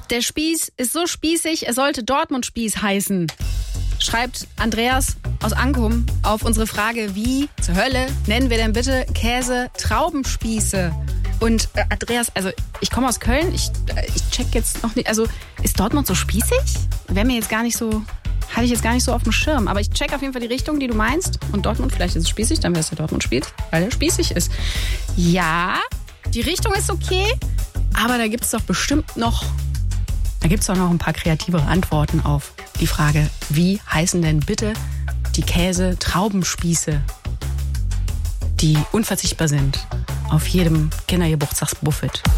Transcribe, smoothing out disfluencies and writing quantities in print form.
Der Spieß ist so spießig, er sollte Dortmund-Spieß heißen. Schreibt Andreas aus Ankum auf unsere Frage, wie zur Hölle nennen wir denn bitte Käse-Traubenspieße? Und Andreas, also ich komme aus Köln, ich check jetzt noch nicht, also ist Dortmund so spießig? Wäre mir jetzt gar nicht so, hatte ich jetzt gar nicht so auf dem Schirm. Aber ich check auf jeden Fall die Richtung, die du meinst. Und Dortmund, vielleicht ist es spießig, dann wäre es der Dortmund-Spieß, weil er spießig ist. Ja, die Richtung ist okay, aber da gibt es doch bestimmt noch, ein paar kreativere Antworten auf die Frage, wie heißen denn bitte die Käse-Traubenspieße, die unverzichtbar sind auf jedem Kindergeburtstagsbuffet.